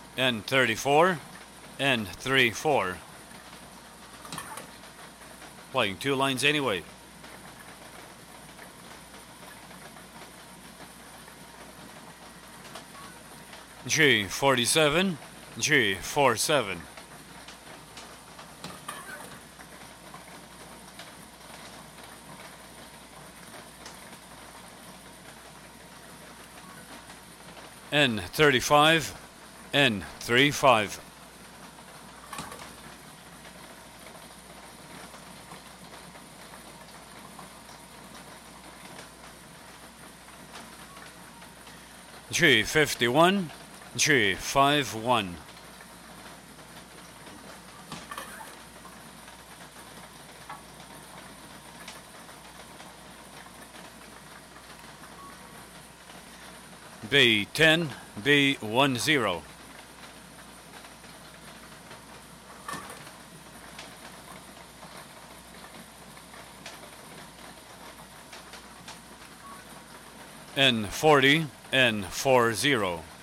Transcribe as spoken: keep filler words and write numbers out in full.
N thirty-four, N thirty-four. Flying two lines anyway. G forty-seven, G forty-seven. N thirty-five, N thirty-five. G fifty-one, G fifty-one. B ten, B ten. N forty, N forty.